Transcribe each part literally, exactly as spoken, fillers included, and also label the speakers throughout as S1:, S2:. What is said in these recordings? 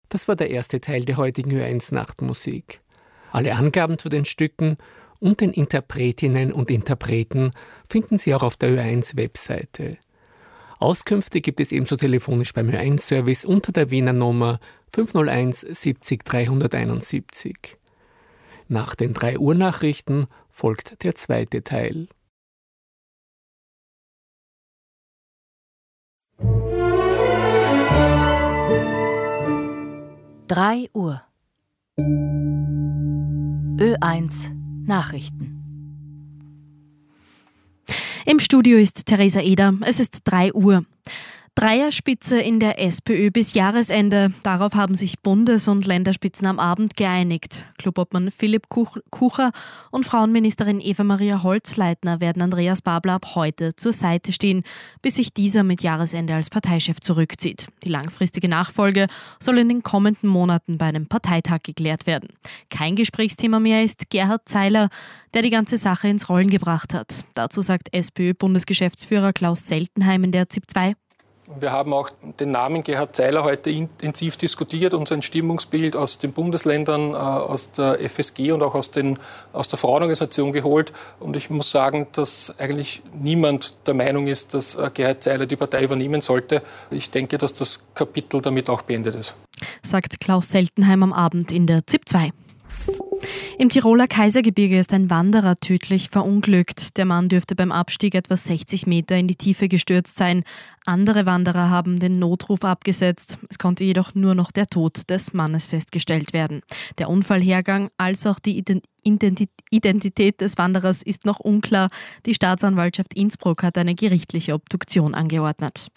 S1: Das war der erste Teil der heutigen Ö eins Nachtmusik. Alle Angaben zu den Stücken und den Interpretinnen und Interpreten finden Sie auch auf der Ö eins Webseite. Auskünfte gibt es ebenso telefonisch beim Ö eins Service unter der Wiener Nummer fünf null eins siebzig dreihunderteinundsiebzig. Nach den drei Uhr Nachrichten folgt der zweite Teil.
S2: drei Uhr. Ö eins Nachrichten.
S3: Im Studio ist Theresa Eder. Es ist drei Uhr. Dreierspitze in der SPÖ bis Jahresende. Darauf haben sich Bundes- und Länderspitzen am Abend geeinigt. Klubobmann Philipp Kuch- Kucher und Frauenministerin Eva-Maria Holzleitner werden Andreas Babler ab heute zur Seite stehen, bis sich dieser mit Jahresende als Parteichef zurückzieht. Die langfristige Nachfolge soll in den kommenden Monaten bei einem Parteitag geklärt werden. Kein Gesprächsthema mehr ist Gerhard Zeiler, der die ganze Sache ins Rollen gebracht hat. Dazu sagt SPÖ-Bundesgeschäftsführer Klaus Seltenheim in der Z I P zwei.
S4: Wir haben auch den Namen Gerhard Zeiler heute intensiv diskutiert und sein Stimmungsbild aus den Bundesländern, aus der F S G und auch aus, den, aus der Frauenorganisation geholt. Und ich muss sagen, dass eigentlich niemand der Meinung ist, dass Gerhard Zeiler die Partei übernehmen sollte. Ich denke, dass das Kapitel damit auch beendet ist.
S3: Sagt Klaus Seltenheim am Abend in der Z I P zwei. Im Tiroler Kaisergebirge ist ein Wanderer tödlich verunglückt. Der Mann dürfte beim Abstieg etwa sechzig Meter in die Tiefe gestürzt sein. Andere Wanderer haben den Notruf abgesetzt. Es konnte jedoch nur noch der Tod des Mannes festgestellt werden. Der Unfallhergang als auch die Identität des Wanderers ist noch unklar. Die Staatsanwaltschaft Innsbruck hat eine gerichtliche Obduktion angeordnet.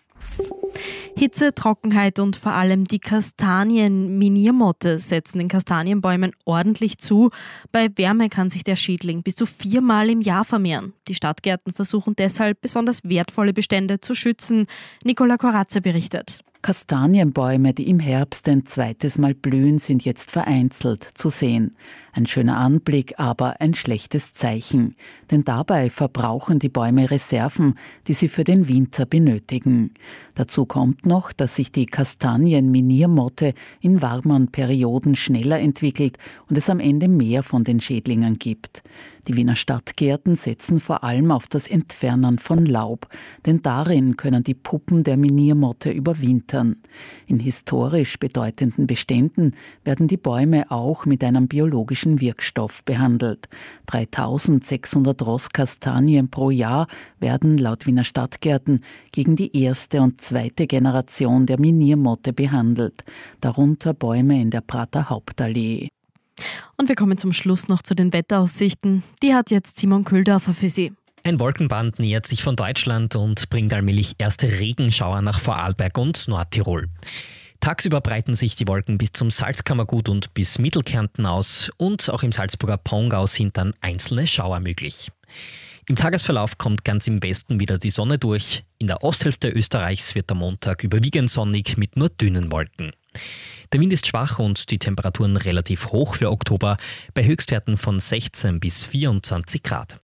S3: Hitze, Trockenheit und vor allem die Kastanien-Miniermotte setzen den Kastanienbäumen ordentlich zu. Bei Wärme kann sich der Schädling bis zu viermal im Jahr vermehren. Die Stadtgärten versuchen deshalb, besonders wertvolle Bestände zu schützen. Nicola Corazza berichtet.
S5: Kastanienbäume, die im Herbst ein zweites Mal blühen, sind jetzt vereinzelt zu sehen. Ein schöner Anblick, aber ein schlechtes Zeichen. Denn dabei verbrauchen die Bäume Reserven, die sie für den Winter benötigen. Dazu kommt noch, dass sich die Kastanien-Miniermotte in warmen Perioden schneller entwickelt und es am Ende mehr von den Schädlingen gibt. Die Wiener Stadtgärten setzen vor allem auf das Entfernen von Laub, denn darin können die Puppen der Miniermotte überwintern. In historisch bedeutenden Beständen werden die Bäume auch mit einem biologischen Wirkstoff behandelt. dreitausendsechshundert Ross Kastanien pro Jahr werden laut Wiener Stadtgärten gegen die erste und zweite Generation der Miniermotte behandelt, darunter Bäume in der Prater Hauptallee.
S3: Und wir kommen zum Schluss noch zu den Wetteraussichten. Die hat jetzt Simon Köhldorfer für Sie.
S6: Ein Wolkenband nähert sich von Deutschland und bringt allmählich erste Regenschauer nach Vorarlberg und Nordtirol. Tagsüber breiten sich die Wolken bis zum Salzkammergut und bis Mittelkärnten aus und auch im Salzburger Pongau sind dann einzelne Schauer möglich. Im Tagesverlauf kommt ganz im Westen wieder die Sonne durch. In der Osthälfte Österreichs wird der Montag überwiegend sonnig mit nur dünnen Wolken. Der Wind ist schwach und die Temperaturen relativ hoch für Oktober bei Höchstwerten von sechzehn bis vierundzwanzig Grad.